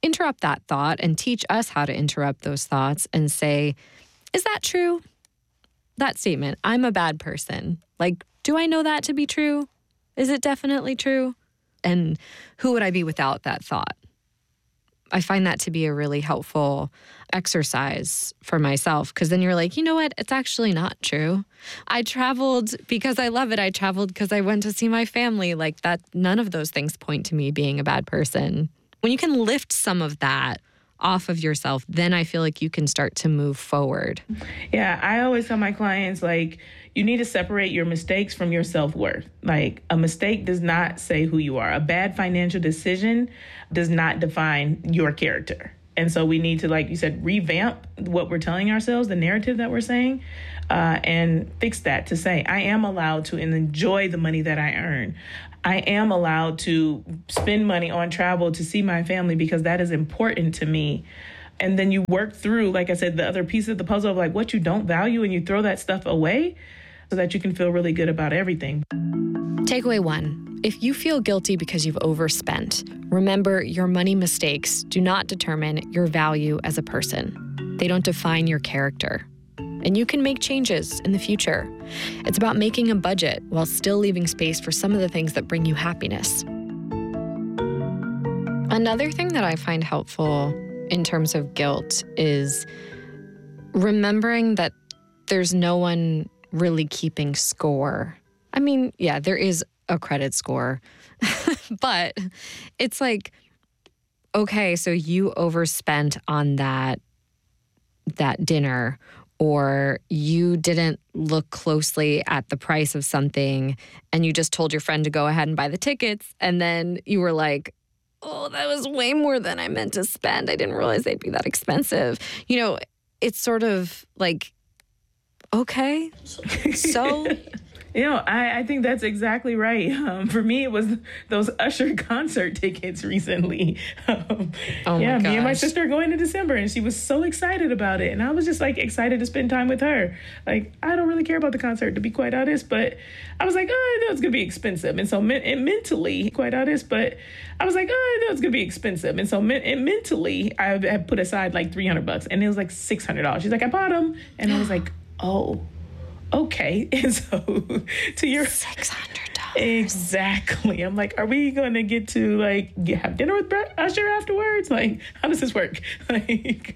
interrupt that thought and teach us how to interrupt those thoughts and say, is that true? That statement, I'm a bad person. Like, do I know that to be true? Is it definitely true? And who would I be without that thought? I find that to be a really helpful exercise for myself, because then you're like, you know what? It's actually not true. I traveled because I love it. I traveled because I went to see my family. Like that, none of those things point to me being a bad person. When you can lift some of that off of yourself, then I feel like you can start to move forward. Yeah, I always tell my clients, like, you need to separate your mistakes from your self-worth. Like, a mistake does not say who you are. A bad financial decision does not define your character. And so we need to, like you said, revamp what we're telling ourselves, the narrative that we're saying, uh, and fix that to say, I am allowed to enjoy the money that I earn. I am allowed to spend money on travel to see my family because that is important to me. And then you work through, like I said, the other piece of the puzzle of like what you don't value, and you throw that stuff away so that you can feel really good about everything. Takeaway one, if you feel guilty because you've overspent, remember your money mistakes do not determine your value as a person. They don't define your character. And you can make changes in the future. It's about making a budget while still leaving space for some of the things that bring you happiness. Another thing that I find helpful in terms of guilt is remembering that there's no one really keeping score. I mean, yeah, there is a credit score, but it's like, okay, so you overspent on that that dinner, or you didn't look closely at the price of something and you just told your friend to go ahead and buy the tickets, and then you were like, oh, that was way more than I meant to spend. I didn't realize they'd be that expensive. You know, it's sort of like, okay, so... You know, I, I think that's exactly right. Um, for me, it was those Usher concert tickets recently. Um, oh my yeah, gosh. me and my sister are going in December, and she was so excited about it. And I was just like excited to spend time with her. Like, I don't really care about the concert, to be quite honest, but I was like, oh, I know it's going to be expensive. And so men- and mentally, quite honest, but I was like, oh, I know it's going to be expensive. And so men- and mentally, I had put aside like three hundred bucks, and it was like six hundred dollars. She's like, I bought them. And I was like, oh. Okay, and so to your six hundred dollars exactly. I'm like, are we going to get to like get, have dinner with Brett Usher afterwards? Like, how does this work? Like,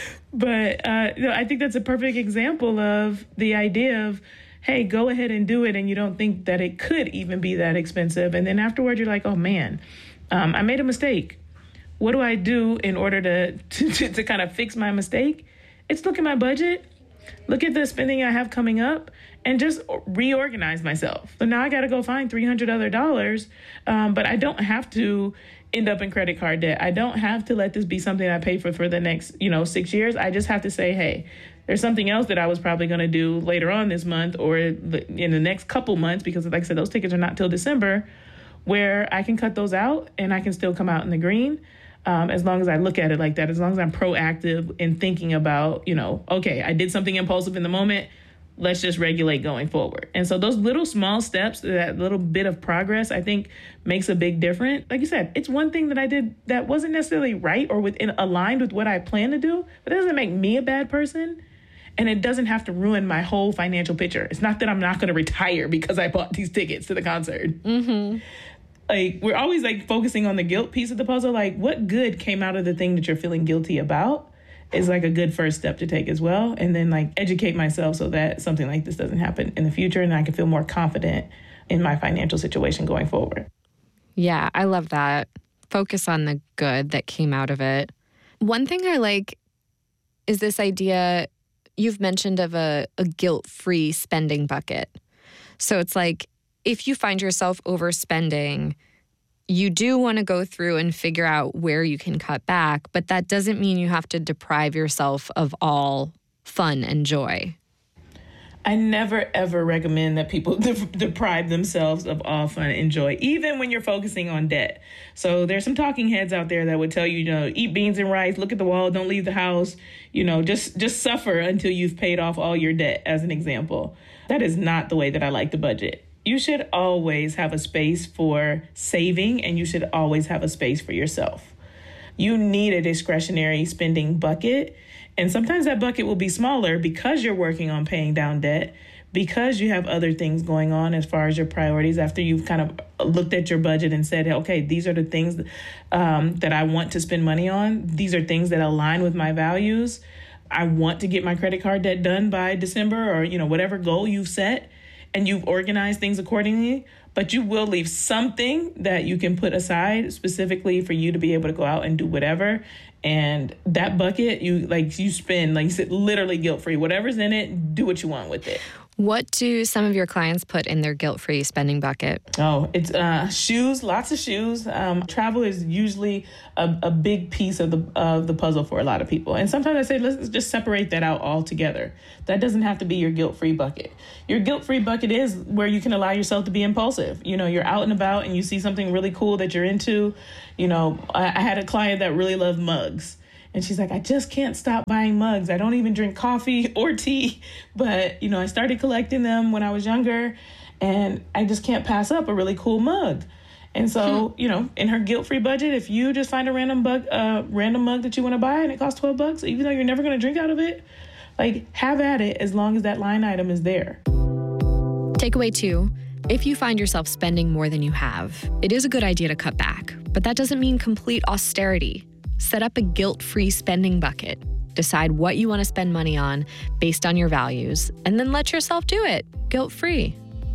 but uh, you know, I think that's a perfect example of the idea of, hey, go ahead and do it, and you don't think that it could even be that expensive, and then afterwards you're like, oh man, um, I made a mistake. What do I do in order to to, to to kind of fix my mistake? It's look at my budget. Look at the spending I have coming up and just reorganize myself. So now I got to go find three hundred other dollars, um, but I don't have to end up in credit card debt. I don't have to let this be something I pay for for the next, you know, six years. I just have to say, hey, there's something else that I was probably going to do later on this month or in the next couple months, because like I said, those tickets are not till December, where I can cut those out and I can still come out in the green. Um, as long as I look at it like that, as long as I'm proactive in thinking about, you know, okay, I did something impulsive in the moment, let's just regulate going forward. And so those little small steps, that little bit of progress, I think makes a big difference. Like you said, it's one thing that I did that wasn't necessarily right or within aligned with what I plan to do, but it doesn't make me a bad person. And it doesn't have to ruin my whole financial picture. It's not that I'm not going to retire because I bought these tickets to the concert. Mm-hmm. Like, we're always like focusing on the guilt piece of the puzzle. Like, what good came out of the thing that you're feeling guilty about is like a good first step to take as well. And then like educate myself so that something like this doesn't happen in the future, and I can feel more confident in my financial situation going forward. Yeah, I love that. Focus on the good that came out of it. One thing I like is this idea you've mentioned of a, a guilt-free spending bucket. So it's like, if you find yourself overspending, you do want to go through and figure out where you can cut back, but that doesn't mean you have to deprive yourself of all fun and joy. I never, ever recommend that people de- deprive themselves of all fun and joy, even when you're focusing on debt. So there's some talking heads out there that would tell you, you know, eat beans and rice, look at the wall, don't leave the house, you know, just, just suffer until you've paid off all your debt, as an example. That is not the way that I like to budget. You should always have a space for saving, and you should always have a space for yourself. you need a discretionary spending bucket. And sometimes that bucket will be smaller because you're working on paying down debt, because you have other things going on as far as your priorities after you've kind of looked at your budget and said, okay, these are the things um, that I want to spend money on. These are things that align with my values. I want to get my credit card debt done by December, or, you know, whatever goal you've set, and you've organized things accordingly. But you will leave something that you can put aside specifically for you to be able to go out and do whatever. And that bucket, you like you spend, like you said, literally guilt-free. Whatever's in it, do what you want with it. What do some of your clients put in their guilt-free spending bucket? Oh, it's uh, shoes, lots of shoes. Um, travel is usually a, a big piece of the of the puzzle for a lot of people. And sometimes I say, let's just separate that out altogether. That doesn't have to be your guilt-free bucket. Your guilt-free bucket is where you can allow yourself to be impulsive. You know, you're out and about and you see something really cool that you're into. You know, I, I had a client that really loved mugs. And she's like, I just can't stop buying mugs. I don't even drink coffee or tea. But, you know, I started collecting them when I was younger, and I just can't pass up a really cool mug. And so, hmm. you know, in her guilt-free budget, if you just find a random bug, uh, random mug that you want to buy and it costs twelve bucks, even though you're never going to drink out of it, like, have at it as long as that line item is there. Takeaway two, if you find yourself spending more than you have, it is a good idea to cut back. But that doesn't mean complete austerity. Set up a guilt-free spending bucket. Decide what you want to spend money on based on your values, and then let yourself do it guilt-free.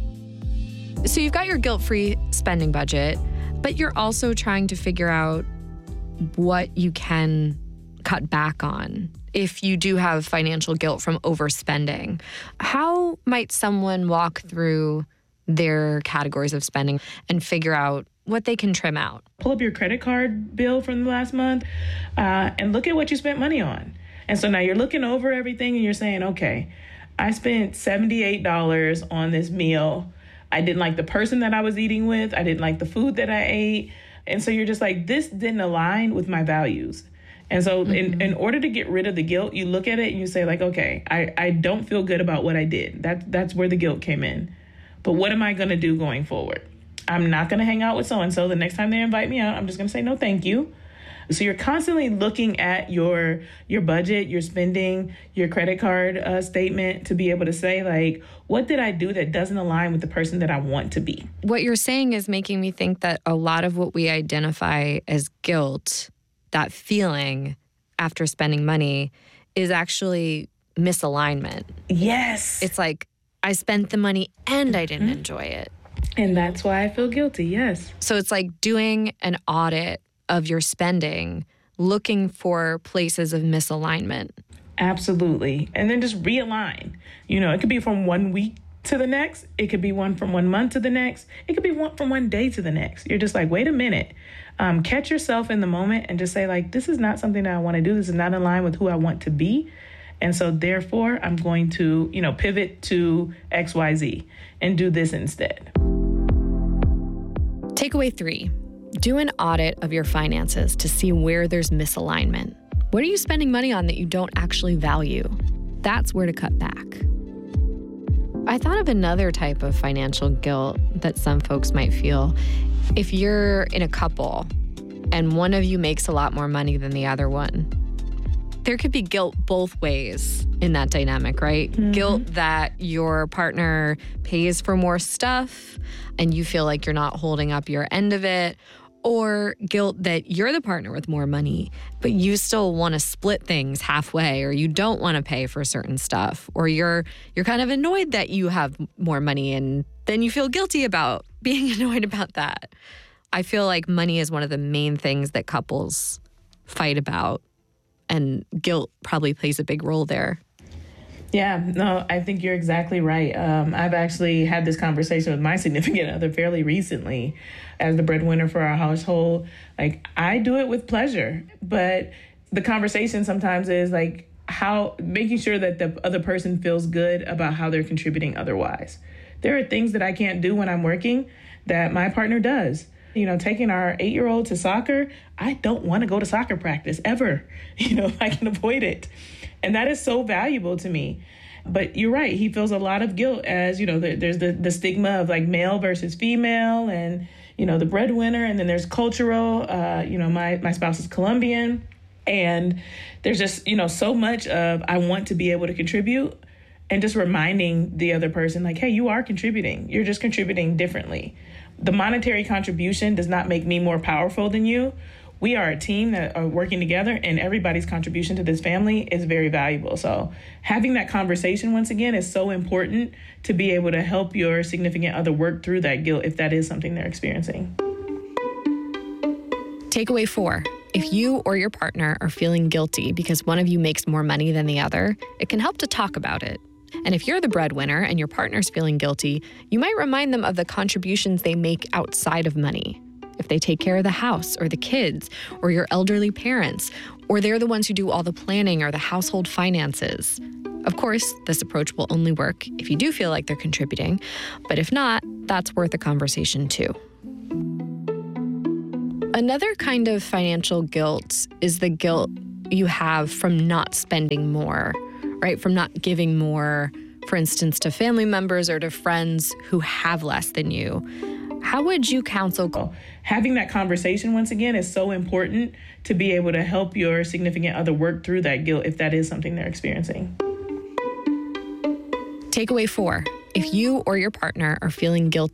So you've got your guilt-free spending budget, but you're also trying to figure out what you can cut back on if you do have financial guilt from overspending. How might someone walk through their categories of spending and figure out what they can trim out? Pull up your credit card bill from the last month uh, and look at what you spent money on. And so now you're looking over everything and you're saying, okay, I spent seventy-eight dollars on this meal. I didn't like the person that I was eating with. I didn't like the food that I ate. And so you're just like, this didn't align with my values. And so mm-hmm. in, in order to get rid of the guilt, you look at it and you say like, okay, I, I don't feel good about what I did. That, that's where the guilt came in. But what am I going to do going forward? I'm not going to hang out with so-and-so. The next time they invite me out, I'm just going to say, no, thank you. So you're constantly looking at your your budget, your spending, your credit card uh, statement to be able to say, like, what did I do that doesn't align with the person that I want to be? What you're saying is making me think that a lot of what we identify as guilt, that feeling after spending money, is actually misalignment. Yes. It's like, I spent the money and I didn't mm-hmm. enjoy it. And that's why I feel guilty, yes. So it's like doing an audit of your spending, looking for places of misalignment. Absolutely. And then just realign. You know, it could be from one week to the next. It could be one from one month to the next. It could be one from one day to the next. You're just like, wait a minute. Um, catch yourself in the moment and just say, like, this is not something that I want to do. This is not in line with who I want to be. And so therefore, I'm going to, you know, pivot to X Y Z and do this instead. Takeaway three, do an audit of your finances to see where there's misalignment. What are you spending money on that you don't actually value? That's where to cut back. I thought of another type of financial guilt that some folks might feel. If you're in a couple and one of you makes a lot more money than the other one, there could be guilt both ways in that dynamic, right? Mm-hmm. Guilt that your partner pays for more stuff and you feel like you're not holding up your end of it, or guilt that you're the partner with more money, but you still want to split things halfway, or you don't want to pay for certain stuff, or you're you're kind of annoyed that you have more money and then you feel guilty about being annoyed about that. I feel like money is one of the main things that couples fight about, and guilt probably plays a big role there. Yeah, no, I think you're exactly right. Um, I've actually had this conversation with my significant other fairly recently. As the breadwinner for our household, like, I do it with pleasure, but the conversation sometimes is like how making sure that the other person feels good about how they're contributing otherwise. There are things that I can't do when I'm working that my partner does. You know, taking our eight-year-old to soccer, I don't want to go to soccer practice ever, you know, if I can avoid it. And that is so valuable to me. But you're right. He feels a lot of guilt as, you know, the, there's the, the stigma of like male versus female. And, you know, the breadwinner, and then there's cultural. Uh, you know, my my spouse is Colombian, and there's just, you know, so much of I want to be able to contribute, and just reminding the other person, like, hey, you are contributing. You're just contributing differently. The monetary contribution does not make me more powerful than you. We are a team that are working together, and everybody's contribution to this family is very valuable. So having that conversation, once again, is so important to be able to help your significant other work through that guilt if that is something they're experiencing. Takeaway four. If you or your partner are feeling guilty because one of you makes more money than the other, it can help to talk about it. And if you're the breadwinner and your partner's feeling guilty, you might remind them of the contributions they make outside of money. If they take care of the house or the kids or your elderly parents, or they're the ones who do all the planning or the household finances. Of course, this approach will only work if you do feel like they're contributing, but if not, that's worth a conversation too. Another kind of financial guilt is the guilt you have from not spending more, right? From not giving more, for instance, to family members or to friends who have less than you. How would you counsel? Having that conversation, once again, is so important to be able to help your significant other work through that guilt if that is something they're experiencing. Takeaway four. If you or your partner are feeling guilty